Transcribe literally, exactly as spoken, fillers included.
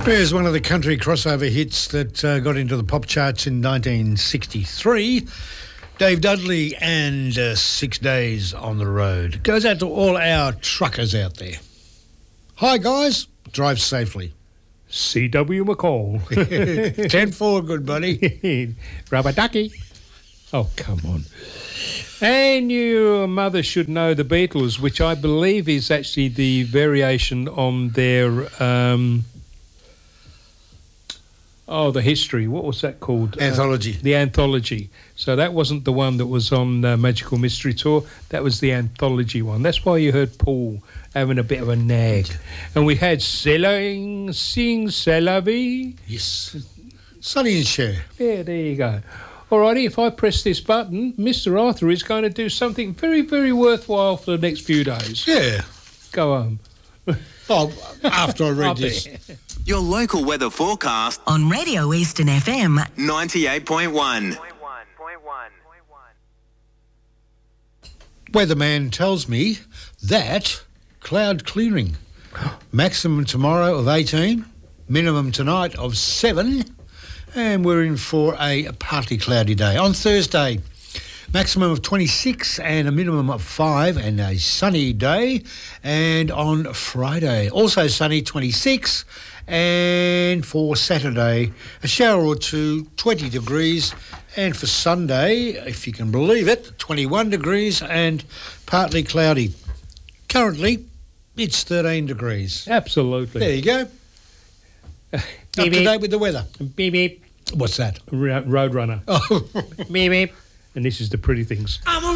Here's one of the country crossover hits that uh, got into the pop charts in nineteen sixty-three. Dave Dudley and uh, Six Days on the Road. Goes out to all our truckers out there. Hi, guys. Drive safely. C W McCall. ten four, good buddy. Rubber ducky. Oh, come on. And your mother should know the Beatles, which I believe is actually the variation on their... Um, Oh, the history. What was that called? Anthology. Uh, the anthology. So that wasn't the one that was on uh, Magical Mystery Tour. That was the anthology one. That's why you heard Paul having a bit of a nag. And we had Selling, Sing, C'est la vie. Yes. Sonny and Cher. Yeah, there you go. Alrighty, if I press this button, Mister Arthur is going to do something very, very worthwhile for the next few days. Yeah. Go home. Oh, after I read this. Your local weather forecast on Radio Eastern F M ninety-eight point one. Weatherman tells me that cloud clearing. Maximum tomorrow of eighteen, minimum tonight of seven, and we're in for a partly cloudy day. On Thursday, maximum of twenty-six and a minimum of five and a sunny day. And on Friday, also sunny, twenty-six. And for Saturday, a shower or two, twenty degrees. And for Sunday, if you can believe it, twenty-one degrees and partly cloudy. Currently, it's thirteen degrees. Absolutely. There you go. Up to date with the weather. Beep, beep. What's that? Roadrunner. Oh. Beep, beep. And this is the pretty things. I'm